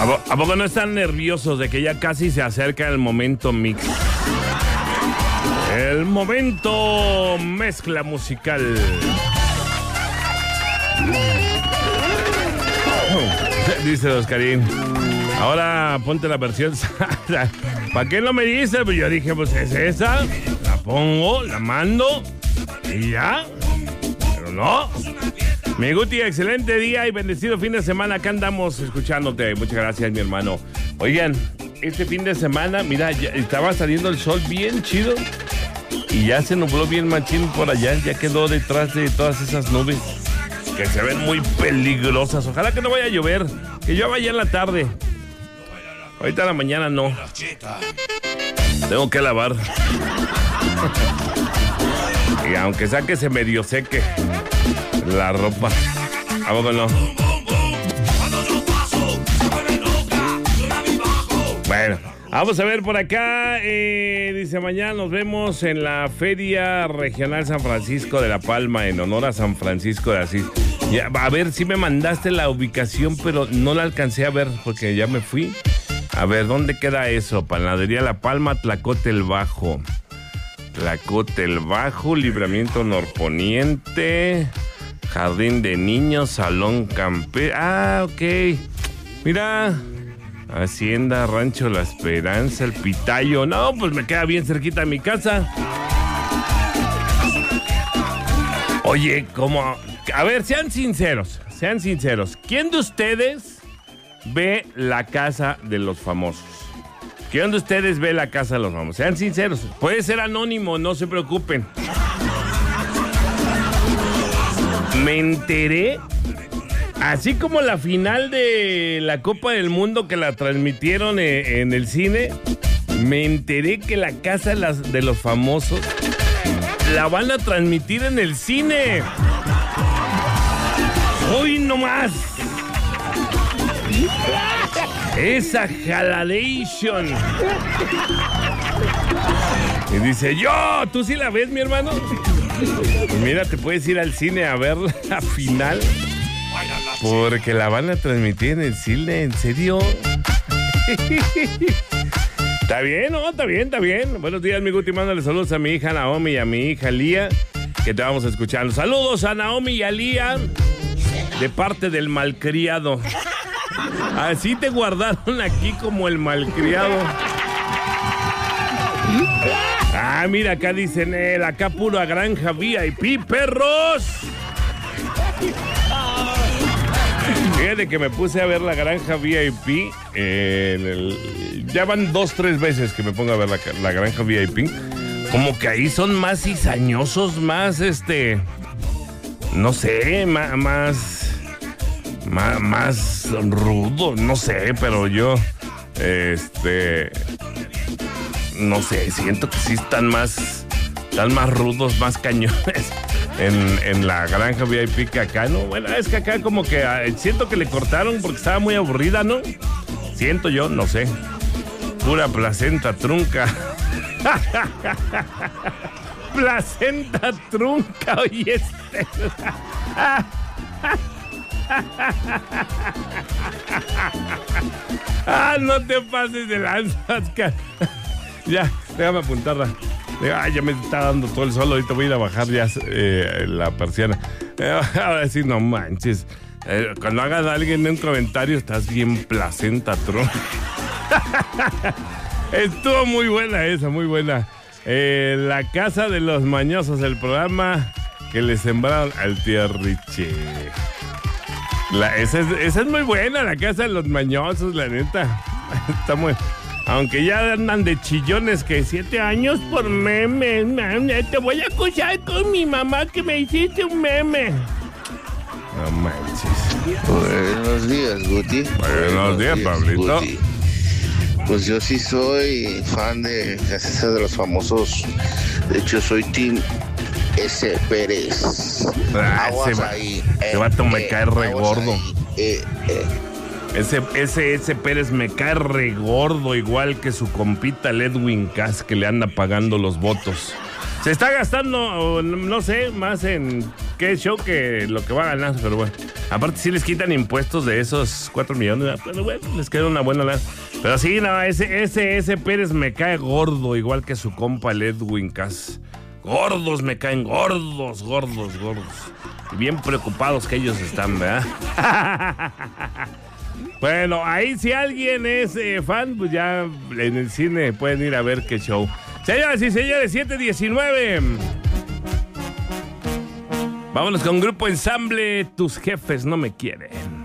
¿A poco no están nerviosos de que ya casi se acerca el momento mix? El momento mezcla musical. Dice Oscarín, ahora ponte la versión. ¿Para qué no me dices? Pues yo dije, pues es esa. La pongo, la mando y ya. Pero no. Mi Guti, excelente día y bendecido fin de semana. Acá andamos escuchándote. Muchas gracias, mi hermano. Oigan, este fin de semana, mira, ya estaba saliendo el sol bien chido y ya se nubló bien machín por allá. Ya quedó detrás de todas esas nubes que se ven muy peligrosas. Ojalá que no vaya a llover, que llueva ya en la tarde. Ahorita en la mañana no. Tengo que lavar. Y aunque sea que se medio seque la ropa. ¿A poco no? Bueno, vamos a ver por acá. Dice, mañana nos vemos en la Feria Regional San Francisco de La Palma en honor a San Francisco de Asís. Ya, a ver, si me mandaste la ubicación, pero no la alcancé a ver porque ya me fui. A ver, ¿dónde queda eso? Panadería La Palma, Tlacote el Bajo. Tlacote el Bajo, Libramiento Norponiente, Jardín de Niños, Salón Campe. Ah, ok. Mira, Hacienda Rancho La Esperanza, El Pitayo. No, pues me queda bien cerquita de mi casa. Oye, ¿cómo? A ver, sean sinceros. ¿Quién de ustedes ve La Casa de los Famosos? ¿Quién de ustedes ve La Casa de los Famosos? Sean sinceros. Puede ser anónimo, no se preocupen. Me enteré, así como la final de la Copa del Mundo que la transmitieron en el cine, me enteré que La Casa de los Famosos la van a transmitir en el cine. ¡Hoy nomás! Esa jaladation. Y dice, ¿tú sí la ves, mi hermano? Pues mira, te puedes ir al cine a ver la final, porque la van a transmitir en el cine, ¿en serio? Está bien, ¿no? Está bien. Buenos días, mi Guti, mándale saludos a mi hija Naomi y a mi hija Lía, que te vamos escuchando. Saludos a Naomi y a Lía, de parte del malcriado. Así te guardaron aquí como el malcriado. Ah, mira, acá dicen acá pura granja VIP, perros. Fíjate que me puse a ver la granja VIP. Ya van 2-3 veces que me pongo a ver la granja VIP. Como que ahí son más cizañosos, más no sé, más rudo, no sé, pero yo, no sé, siento que sí están más rudos, más cañones en la granja VIP que acá, ¿no? Bueno, es que acá como que siento que le cortaron porque estaba muy aburrida, ¿no? Siento yo, no sé. Pura placenta trunca. Placenta trunca, oye, no te pases de lanza, Oscar. Ya, déjame apuntarla. Ya me está dando todo el sol. Ahorita voy a ir a bajar ya la persiana. Ahora sí, no manches. Cuando hagas a alguien un comentario, estás bien placenta, tron. Estuvo muy buena esa, muy buena. La Casa de los Mañosos, el programa que le sembraron al tío Richie. Esa es muy buena, La Casa de los Mañosos, la neta. Está muy... Aunque ya andan de chillones que 7 años por meme. Te voy a acusar con mi mamá que me hiciste un meme. No manches. Buenos días, Guti. Buenos días, Pablito. Guti. Pues yo sí soy fan de La Casa de los Famosos. De hecho, soy Team S. Pérez. Ese vato me cae re gordo. Ese Pérez me cae re gordo, igual que su compita el Edwin Cass, que le anda pagando los votos. Se está gastando, no sé, más en qué show que lo que va a ganar, pero bueno. Aparte sí les quitan impuestos de esos 4 millones. Pero bueno, les queda una buena lana. Pero sí, no, ese Pérez me cae gordo, igual que su compa el Edwin Cass. Gordos me caen, gordos. Y bien preocupados que ellos están, ¿verdad? Bueno, ahí si alguien es fan, pues ya en el cine pueden ir a ver qué show. Señoras y señores, 7:19. Vámonos con Grupo Ensamble, Tus Jefes No Me Quieren.